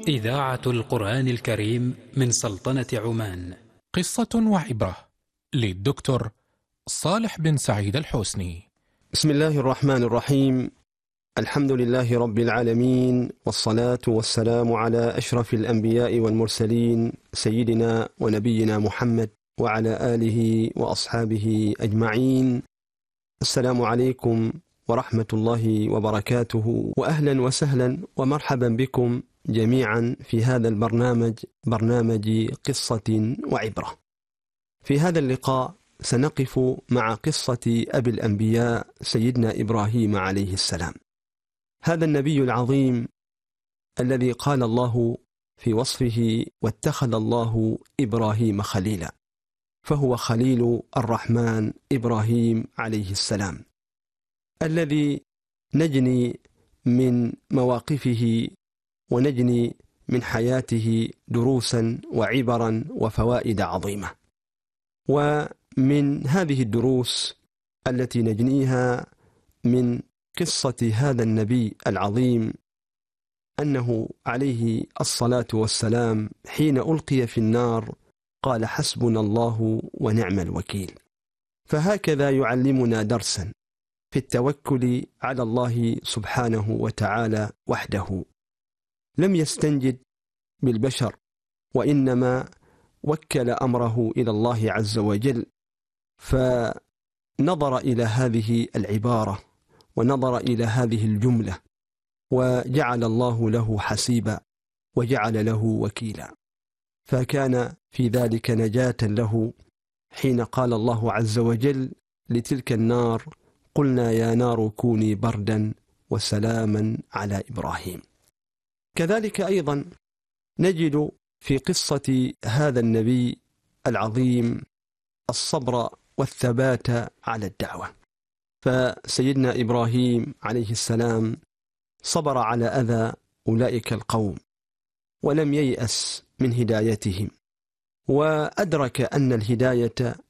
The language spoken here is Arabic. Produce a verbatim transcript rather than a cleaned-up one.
إذاعة القرآن الكريم من سلطنة عمان. قصة وعبرة للدكتور صالح بن سعيد الحسني. بسم الله الرحمن الرحيم. الحمد لله رب العالمين، والصلاة والسلام على أشرف الأنبياء والمرسلين سيدنا ونبينا محمد وعلى آله وأصحابه أجمعين. السلام عليكم ورحمة الله وبركاته، وأهلا وسهلا ومرحبا بكم جميعا في هذا البرنامج، برنامج قصة وعبرة. في هذا اللقاء سنقف مع قصة أبي الأنبياء سيدنا إبراهيم عليه السلام، هذا النبي العظيم الذي قال الله في وصفه: واتخذ الله إبراهيم خليلا، فهو خليل الرحمن إبراهيم عليه السلام، الذي نجني من مواقفه ونجني من حياته دروسا وعبرا وفوائد عظيمة. ومن هذه الدروس التي نجنيها من قصة هذا النبي العظيم أنه عليه الصلاة والسلام حين ألقي في النار قال: حسبنا الله ونعم الوكيل. فهكذا يعلمنا درسا في التوكل على الله سبحانه وتعالى وحده. لم يستنجد بالبشر، وإنما وكل أمره إلى الله عز وجل، فنظر إلى هذه العبارة ونظر إلى هذه الجملة، وجعل الله له حسيبا وجعل له وكيلا، فكان في ذلك نجاة له حين قال الله عز وجل لتلك النار: قلنا يا نار كوني بردا وسلاما على إبراهيم. كذلك أيضا نجد في قصة هذا النبي العظيم الصبر والثبات على الدعوة. فسيدنا إبراهيم عليه السلام صبر على أذى أولئك القوم ولم ييأس من هدايتهم، وأدرك أن الهداية